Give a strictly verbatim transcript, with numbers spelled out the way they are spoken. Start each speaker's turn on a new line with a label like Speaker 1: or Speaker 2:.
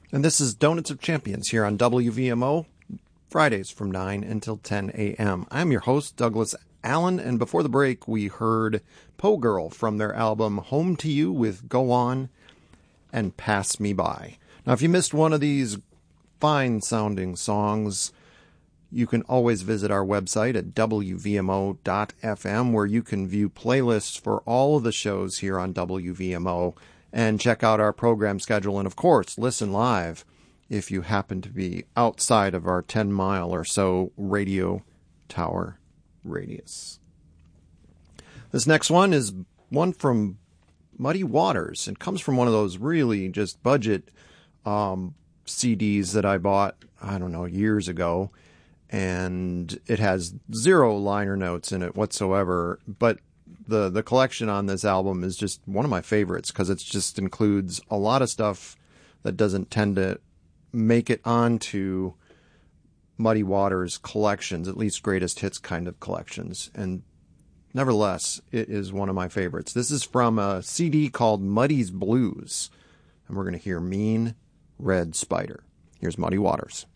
Speaker 1: And this is Donuts of Champions here on W V M O, Fridays from nine until ten a.m. I'm your host, Douglas Allen, and before the break, we heard Poe Girl from their album Home to You with Go On and Pass Me By. Now, if you missed one of these fine-sounding songs, you can always visit our website at w v m o dot f m, where you can view playlists for all of the shows here on W V M O and check out our program schedule. And, of course, listen live if you happen to be outside of our ten-mile or so radio tower radius. This next one is one from Muddy Waters. It comes from one of those really just budget um, C Ds that I bought, I don't know, years ago. And it has zero liner notes in it whatsoever. But the, the collection on this album is just one of my favorites because it just includes a lot of stuff that doesn't tend to make it onto Muddy Waters collections, at least greatest hits kind of collections. And nevertheless, it is one of my favorites. This is from a C D called Muddy's Blues. And we're going to hear Mean Red Spider. Here's Muddy Waters.